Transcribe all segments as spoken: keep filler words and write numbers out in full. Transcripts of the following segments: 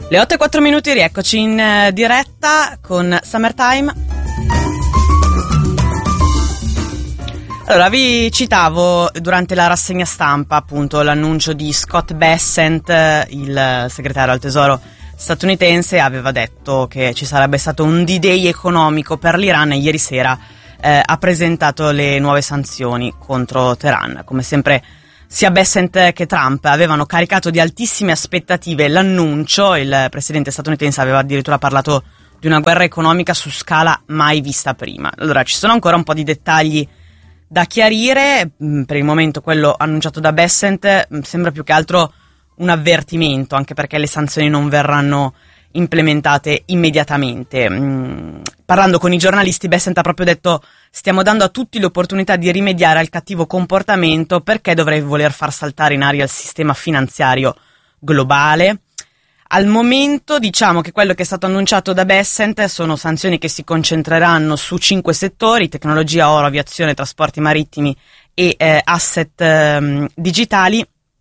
Le otto e quattro minuti, rieccoci in eh, diretta con Summertime. Allora, vi citavo durante la rassegna stampa appunto l'annuncio di Scott Bessent, il segretario al tesoro statunitense. Aveva detto che ci sarebbe stato un D-Day economico per l'Iran e ieri sera eh, ha presentato le nuove sanzioni contro Teheran. Come sempre sia Bessent che Trump avevano caricato di altissime aspettative l'annuncio. Il presidente statunitense aveva addirittura parlato di una guerra economica su scala mai vista prima. Allora, ci sono ancora un po' di dettagli da chiarire. Per il momento quello annunciato da Bessent sembra più che altro un avvertimento, anche perché le sanzioni non verranno implementate immediatamente. Mm, parlando con i giornalisti, Bessent ha proprio detto: stiamo dando a tutti l'opportunità di rimediare al cattivo comportamento, perché dovrei voler far saltare in aria il sistema finanziario globale. Al momento diciamo che quello che è stato annunciato da Bessent sono sanzioni che si concentreranno su cinque settori: tecnologia, oro, aviazione, trasporti marittimi e eh, asset eh, digitali.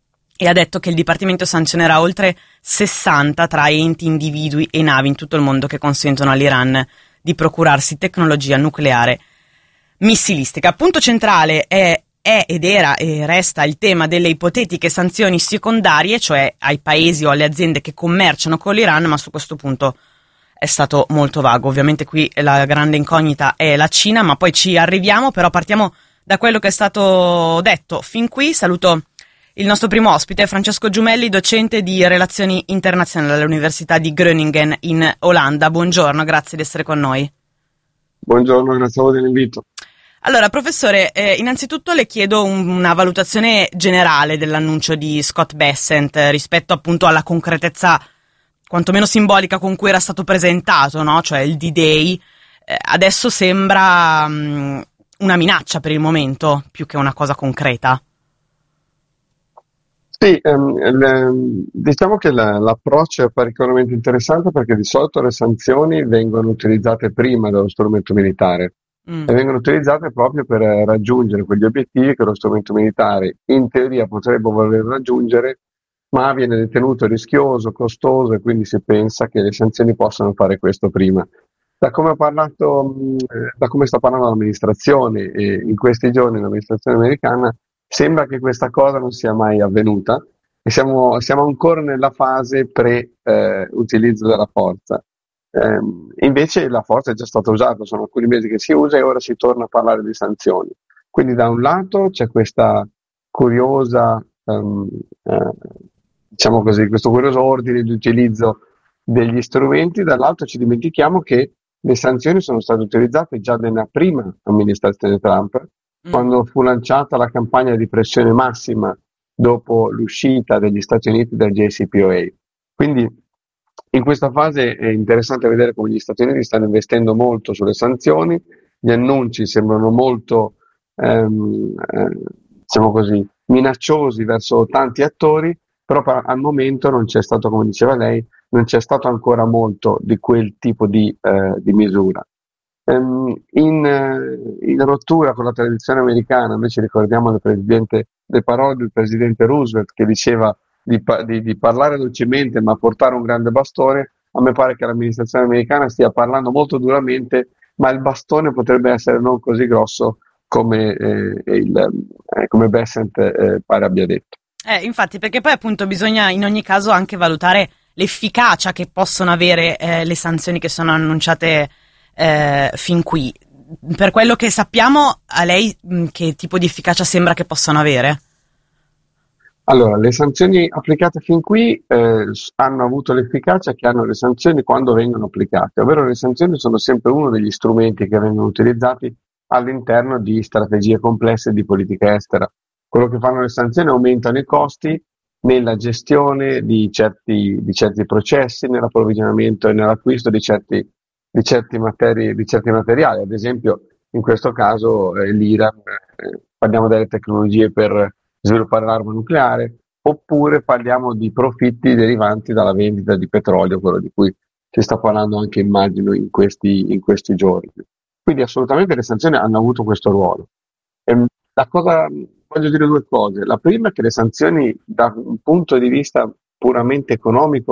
E ha detto che il Dipartimento sanzionerà oltre sessanta tra enti, individui e navi in tutto il mondo che consentono all'Iran di procurarsi tecnologia nucleare missilistica. Punto centrale è, è ed era e resta il tema delle ipotetiche sanzioni secondarie, cioè ai paesi o alle aziende che commerciano con l'Iran, ma su questo punto è stato molto vago. Ovviamente qui la grande incognita è la Cina, ma poi ci arriviamo. Però partiamo da quello che è stato detto fin qui. Saluto il nostro primo ospite, Francesco Giumelli, docente di relazioni internazionali all'Università di Groningen in Olanda. Buongiorno, grazie di essere con noi. Buongiorno, grazie a voi dell'invito. Allora, professore, eh, innanzitutto le chiedo un, una valutazione generale dell'annuncio di Scott Bessent eh, rispetto appunto alla concretezza quantomeno simbolica con cui era stato presentato, no? Cioè il D-Day. Eh, adesso sembra mh, una minaccia per il momento, più che una cosa concreta. Sì, ehm, le- diciamo che la- l'approccio è particolarmente interessante, perché di solito le sanzioni vengono utilizzate prima dello strumento militare Mm. e vengono utilizzate proprio per eh, raggiungere quegli obiettivi che lo strumento militare in teoria potrebbe voler raggiungere, ma viene ritenuto rischioso, costoso, e quindi si pensa che le sanzioni possano fare questo prima. Da come ha parlato, mh, eh, da come sta parlando l'amministrazione e in questi giorni l'amministrazione americana, sembra che questa cosa non sia mai avvenuta e siamo, siamo ancora nella fase pre-utilizzo della forza. Ehm, invece la forza è già stata usata, sono alcuni mesi che si usa e ora si torna a parlare di sanzioni. Quindi da un lato c'è questa curiosa, ehm, eh, diciamo così, questo curioso ordine di utilizzo degli strumenti, dall'altro ci dimentichiamo che le sanzioni sono state utilizzate già nella prima amministrazione Trump, Mm. quando fu lanciata la campagna di pressione massima dopo l'uscita degli Stati Uniti dal J C P O A. Quindi in questa fase è interessante vedere come gli Stati Uniti stanno investendo molto sulle sanzioni. Gli annunci sembrano molto, ehm, eh, diciamo così, minacciosi verso tanti attori, però pa- al momento non c'è stato, come diceva lei, non c'è stato ancora molto di quel tipo di, eh, di misura. Ehm, in, eh, in rottura con la tradizione americana, invece, ricordiamo del presidente, le parole del presidente Roosevelt, che diceva di, pa- di- di parlare dolcemente ma portare un grande bastone. A me pare che l'amministrazione americana stia parlando molto duramente, ma il bastone potrebbe essere non così grosso come, eh, il, eh, come Bessent eh, pare abbia detto. Eh, infatti, perché poi appunto bisogna in ogni caso anche valutare l'efficacia che possono avere eh, le sanzioni che sono annunciate eh, fin qui. Per quello che sappiamo, a lei mh, che tipo di efficacia sembra che possano avere? Allora, le sanzioni applicate fin qui eh, s- hanno avuto l'efficacia che hanno le sanzioni quando vengono applicate, ovvero le sanzioni sono sempre uno degli strumenti che vengono utilizzati all'interno di strategie complesse di politica estera. Quello che fanno le sanzioni: aumentano i costi nella gestione di certi, di certi processi, nell'approvvigionamento e nell'acquisto di certi, di certi materi- di certi materiali. Ad esempio, in questo caso eh, l'Iran, eh, parliamo delle tecnologie per sviluppare l'arma nucleare, oppure parliamo di profitti derivanti dalla vendita di petrolio, quello di cui si sta parlando anche, immagino, in questi, in questi giorni. Quindi assolutamente le sanzioni hanno avuto questo ruolo. Ehm, la cosa, voglio dire due cose. La prima è che le sanzioni, da un punto di vista puramente economico,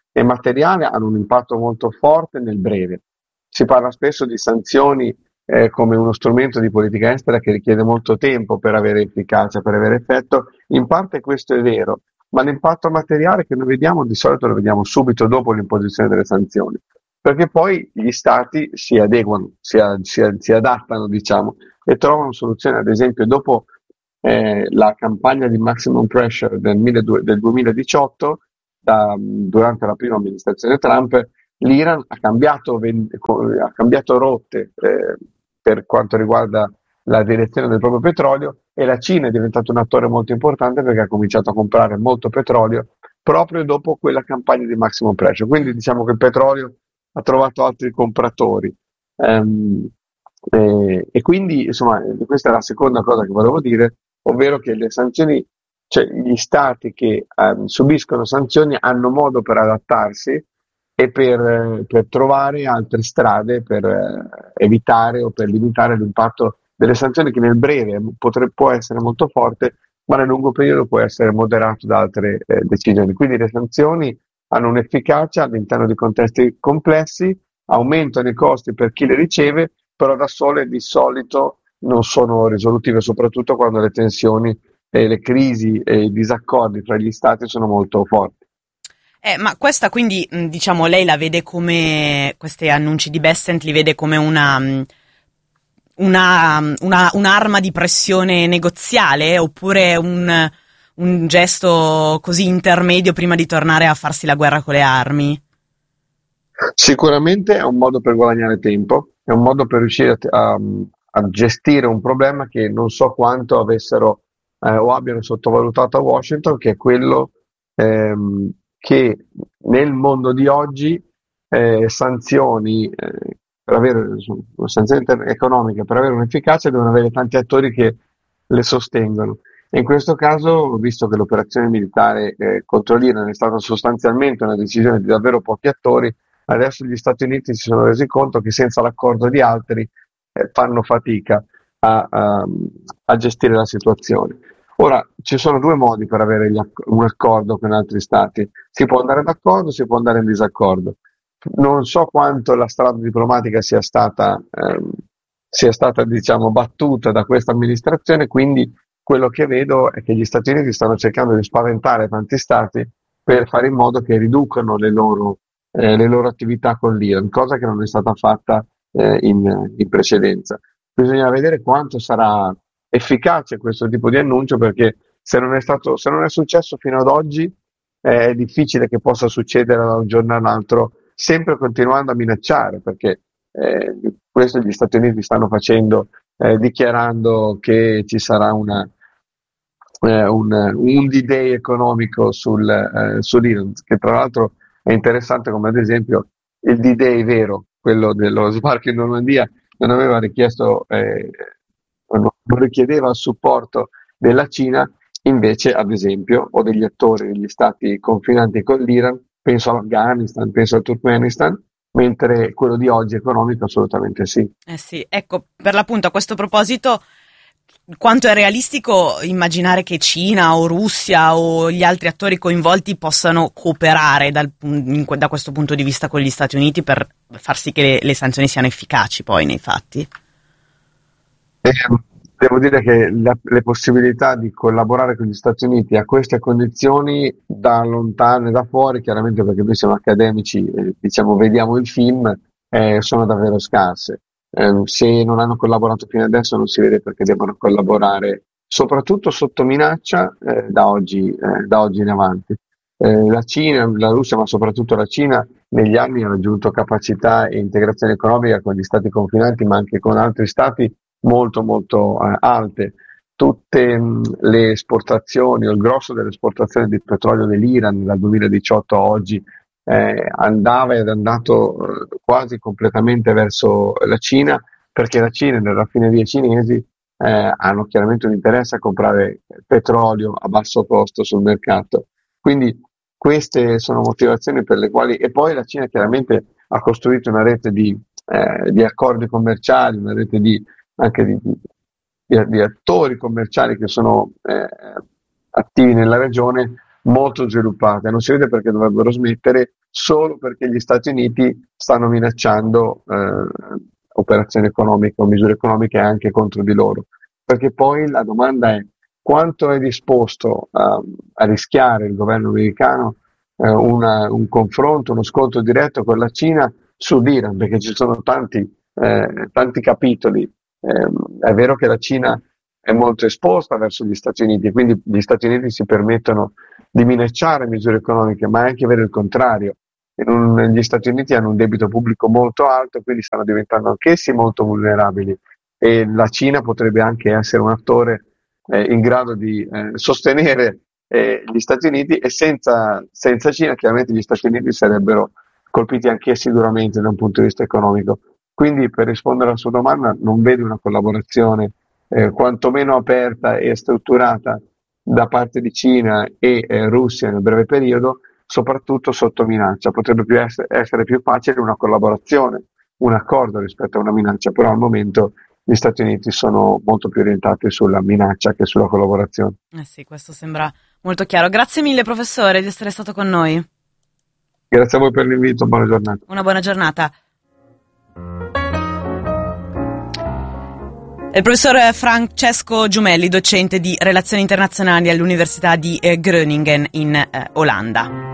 e materiale hanno un impatto molto forte nel breve. Si parla spesso di sanzioni eh, come uno strumento di politica estera che richiede molto tempo per avere efficacia, per avere effetto. In parte questo è vero, ma l'impatto materiale che noi vediamo di solito lo vediamo subito dopo l'imposizione delle sanzioni, perché poi gli stati si adeguano, si, a- si a- si adattano, diciamo, e trovano soluzioni. Ad esempio, dopo eh, la campagna di maximum pressure del, mille- del duemiladiciotto, da- durante la prima amministrazione Trump, l'Iran ha cambiato, ven- ha cambiato rotte eh, per quanto riguarda la direzione del proprio petrolio, e la Cina è diventata un attore molto importante perché ha cominciato a comprare molto petrolio proprio dopo quella campagna di maximum pressure. Quindi diciamo che il petrolio ha trovato altri compratori. Ehm, e, e quindi insomma questa è la seconda cosa che volevo dire, ovvero che le sanzioni, cioè gli stati che ehm, subiscono sanzioni hanno modo per adattarsi e per, eh, per trovare altre strade per eh, evitare o per limitare l'impatto delle sanzioni, che nel breve potre- può essere molto forte, ma nel lungo periodo può essere moderato da altre eh, decisioni. Quindi le sanzioni hanno un'efficacia all'interno di contesti complessi, aumentano i costi per chi le riceve, però da sole di solito non sono risolutive, soprattutto quando le tensioni e le crisi e i disaccordi tra gli stati sono molto forti. Eh, ma questa quindi, mh, diciamo, lei la vede come, questi annunci di Bessent li vede come una, mh, una, una- un'arma di pressione negoziale oppure un, un gesto così intermedio prima di tornare a farsi la guerra con le armi? Sicuramente è un modo per guadagnare tempo, è un modo per riuscire a, a- a gestire un problema che non so quanto avessero eh, o abbiano sottovalutato a Washington, che è quello ehm, che nel mondo di oggi eh, sanzioni, eh, per avere, insomma, sanzioni inter- economiche per avere un'efficacia devono avere tanti attori che le sostengono. E in questo caso, visto che l'operazione militare eh, contro l'Iran è stata sostanzialmente una decisione di davvero pochi attori, adesso gli Stati Uniti si sono resi conto che senza l'accordo di altri eh, fanno fatica a, a- a gestire la situazione. Ora, ci sono due modi per avere gli acc- un accordo con altri Stati. Si può andare d'accordo, si può andare in disaccordo. Non so quanto la strada diplomatica sia stata, ehm, sia stata, diciamo, battuta da questa amministrazione, quindi quello che vedo è che gli Stati Uniti stanno cercando di spaventare tanti Stati per fare in modo che riducano le loro eh, le loro attività con l'Iran, cosa che non è stata fatta eh, in, in precedenza. Bisogna vedere quanto sarà efficace questo tipo di annuncio, perché se non è stato, se non è successo fino ad oggi, eh, è difficile che possa succedere da un giorno all'altro, sempre continuando a minacciare, perché eh, questo gli Stati Uniti stanno facendo, eh, dichiarando che ci sarà una, eh, un, un D-Day economico sul, eh, sull'Iran, che tra l'altro è interessante, come ad esempio il D-Day vero, quello dello sbarco in Normandia, non aveva richiesto, eh, non non richiedeva il supporto della Cina, invece ad esempio, o degli attori degli stati confinanti con l'Iran, penso all'Afghanistan, penso al Turkmenistan, mentre quello di oggi economico assolutamente sì. Eh sì, ecco, per l'appunto a questo proposito, quanto è realistico immaginare che Cina o Russia o gli altri attori coinvolti possano cooperare dal pun- in que- da questo punto di vista con gli Stati Uniti per far sì che le, le sanzioni siano efficaci poi nei fatti? E, devo dire che la- le possibilità di collaborare con gli Stati Uniti a queste condizioni, da lontano e da fuori, chiaramente perché noi siamo accademici, eh, diciamo, vediamo il film, eh, sono davvero scarse. Eh, se non hanno collaborato fino adesso non si vede perché debbano collaborare, soprattutto sotto minaccia, eh, da oggi, eh, da oggi in avanti. Eh, la Cina, la Russia, ma soprattutto la Cina, negli anni ha raggiunto capacità e integrazione economica con gli stati confinanti, ma anche con altri stati molto molto eh, alte. Tutte mh, le esportazioni o il grosso delle esportazioni di petrolio dell'Iran dal duemiladiciotto a oggi eh, andava ed è andato eh, quasi completamente verso la Cina, perché la Cina e le raffinerie cinesi eh, hanno chiaramente un interesse a comprare petrolio a basso costo sul mercato. Quindi queste sono motivazioni per le quali, e poi la Cina chiaramente ha costruito una rete di, eh, di accordi commerciali, una rete di, anche di, di- di attori commerciali che sono eh, attivi nella regione, molto sviluppate. Non si vede perché dovrebbero smettere, solo perché gli Stati Uniti stanno minacciando eh, operazioni economiche o misure economiche anche contro di loro. Perché poi la domanda è: quanto è disposto a, a rischiare il governo americano eh, una- un confronto, uno scontro diretto con la Cina sull'Iran, perché ci sono tanti, eh, tanti capitoli. Eh, è vero che la Cina è molto esposta verso gli Stati Uniti, quindi gli Stati Uniti si permettono di minacciare misure economiche, ma è anche vero il contrario. E non- gli Stati Uniti hanno un debito pubblico molto alto, quindi stanno diventando anch'essi molto vulnerabili, e la Cina potrebbe anche essere un attore eh, in grado di eh, sostenere eh, gli Stati Uniti, e senza, senza Cina chiaramente gli Stati Uniti sarebbero colpiti anch'essi duramente da un punto di vista economico. Quindi, per rispondere alla sua domanda, non vedo una collaborazione eh, quantomeno aperta e strutturata da parte di Cina e eh, Russia nel breve periodo, soprattutto sotto minaccia. Potrebbe più essere, essere più facile una collaborazione, un accordo rispetto a una minaccia, però al momento gli Stati Uniti sono molto più orientati sulla minaccia che sulla collaborazione. Eh sì, questo sembra molto chiaro. Grazie mille, professore, di essere stato con noi. Grazie a voi per l'invito, buona giornata. Una buona giornata. Il professor Francesco Giumelli, docente di relazioni internazionali all'Università di eh, Groningen in eh, Olanda.